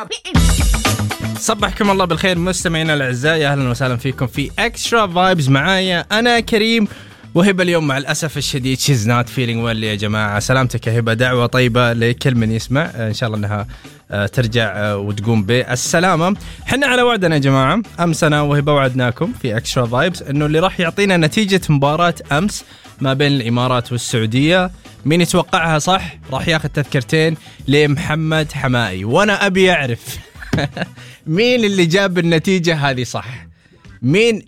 صبحكم الله بالخير مستمعينا الاعزاء، يا اهلا وسهلا فيكم في اكسترا فايبز. معايا انا كريم وهبه. اليوم مع الاسف الشديد شيز نوت فيلينج ويل يا جماعه. سلامتك يا هبه، دعوه طيبه لكل من يسمع، ان شاء الله انها ترجع وتقوم بالسلامه. حنا على وعدنا يا جماعه، امس انا وهبه وعدناكم في اكسترا فايبز انه اللي راح يعطينا نتيجه مباراه امس ما بين الامارات والسعوديه مين يتوقعها صح راح ياخذ تذكرتين لمحمد حمائي. وانا ابي اعرف مين اللي جاب النتيجة هذه صح، مين